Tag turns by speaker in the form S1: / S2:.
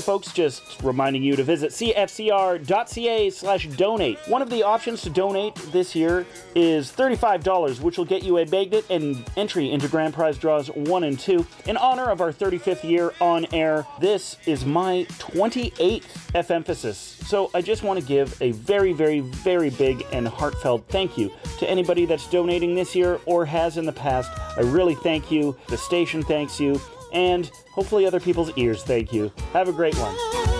S1: folks, just reminding you to visit cfcr.ca/donate. One of the options to donate this year is $35, which will get you a magnet and entry into Grand Prize Draws 1 and 2. In honor of our 35th year on air, this is my 28th F-emphasis. So I just want to give a very, very, very big and heartfelt thank you to anybody that's donating this year or has in the past. I really thank you. The station thanks you. And hopefully other people's ears thank you. Have a great one.